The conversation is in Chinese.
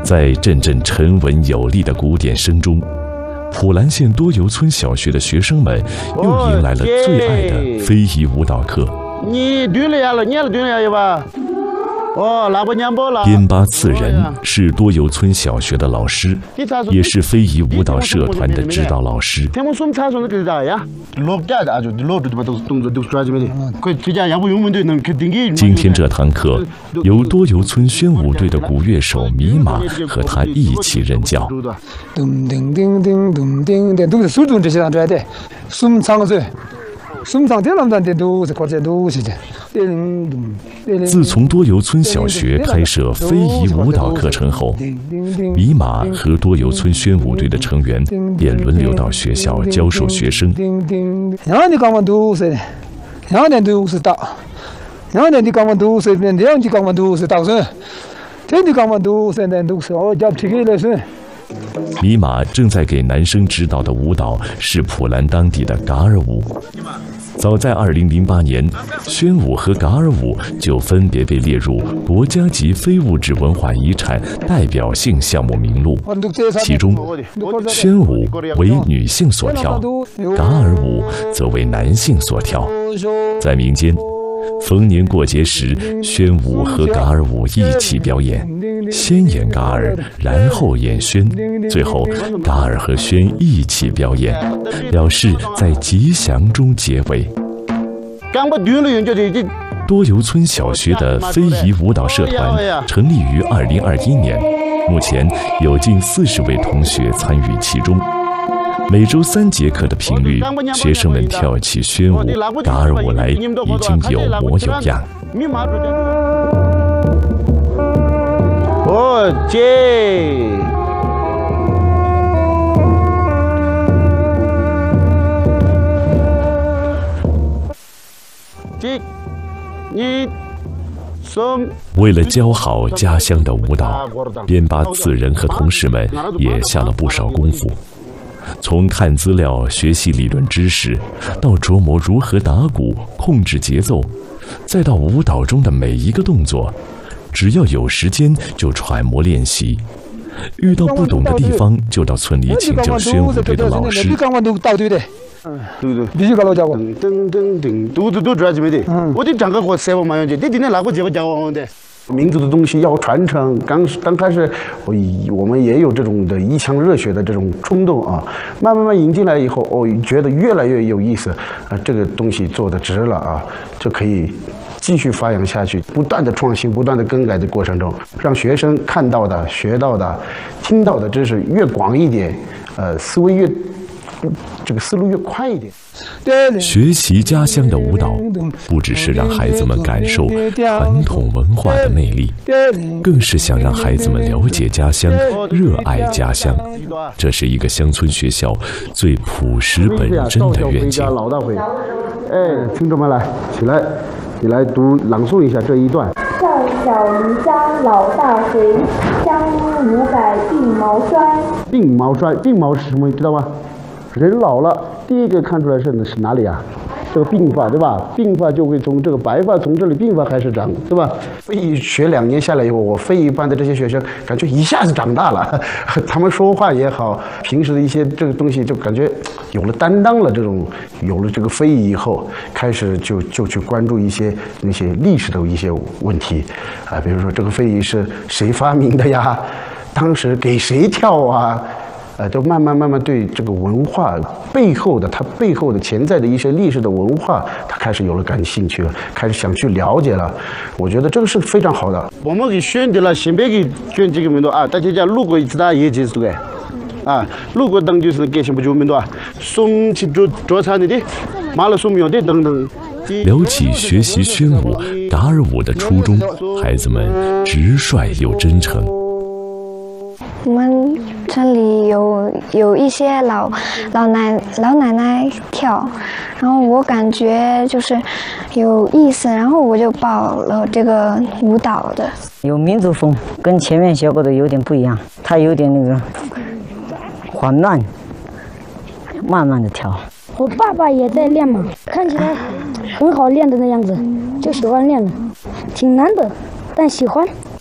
在阵阵沉稳有力的鼓点声中，普兰县多油村小学的学生们又迎来了最爱的非遗舞蹈课。边巴次仁是多油村小学的老师，也是非遗舞蹈社团的指导老师。今天这堂课由多油村宣武队的鼓乐手米玛和他一起任教。自从多油村小学开设非遗舞蹈课程后，米玛和多油村宣武队的成员便轮流到学校教授学生。米玛正在给男生指导的舞蹈是普兰当地的噶尔舞。早在2008年，宣武和噶尔舞就分别被列入国家级非物质文化遗产代表性项目名录。其中，宣武为女性所跳，噶尔舞则为男性所跳。在民间，逢年过节时，宣武和噶尔舞一起表演，先演噶尔，然后演宣，最后噶尔和宣一起表演，表示在吉祥中结尾。多油村小学的非遗舞蹈社团成立于2021年，目前有近40位同学参与其中。每周3节课的频率，学生们跳起宣武、噶尔舞来已经有模有样。为了教好家乡的舞蹈，边巴次仁和同事们也下了不少功夫。从看资料、学习理论知识，到琢磨如何打鼓、控制节奏，再到舞蹈中的每一个动作，只要有时间就揣摩练习。遇到不懂的地方，就到村里请教宣武队的老师。 对，必须搞到教过。都知道没得。我得讲个我7万嘛样子，你今天哪个结果教我的？民族的东西要传承，刚开始我们也有这种的一腔热血的这种冲动啊，慢慢引进来以后，觉得越来越有意思啊，这个东西做得值了啊，就可以继续发扬下去，不断的创新，不断的更改的过程中，让学生看到的、学到的、听到的知识越广一点，思路越快一点。 学习家乡的舞蹈，不只是让孩子们感受传统文化的魅力，更是想让孩子们了解家乡、热爱家乡。这是一个乡村学校最朴实本真的愿景。 老大会，听众们来，起来，你来读朗诵一下这一段。 少小离家老大回，乡屋无改鬓毛衰。 鬓毛衰，鬓毛是什么？知道吗？人老了，第一个看出来是哪里啊？这个鬓发，对吧？鬓发就会从这个白发从这里鬓发开始长，对吧？非遗学2年下来以后，我非遗班的这些学生感觉一下子长大了，他们说话也好，平时的一些这个东西就感觉有了担当了。有了这个非遗以后，开始就去关注一些那些历史的一些问题啊，比如说这个非遗是谁发明的呀？当时给谁跳啊？都慢慢对这个文化它背后的潜在的一些历史的文化，他开始有了感兴趣了，开始想去了解了。我觉得这个是非常好的。我们给选的了，先别给选这个名多啊，大家路过一次大业绩是的，啊，路过等就是给什么就名多啊，送去做餐的，马了送没有的等等。 聊起学习宣武、噶尔舞的初衷，孩子们直率又真诚。 我们村里有一些老奶奶跳，然后我感觉就是有意思，然后我就报了这个舞蹈的。 有民族风，跟前面学过的有点不一样，它有点那个缓慢，慢慢的跳。 我爸爸也在练嘛，看起来很好练的那样子，就喜欢练了，挺难的，但喜欢。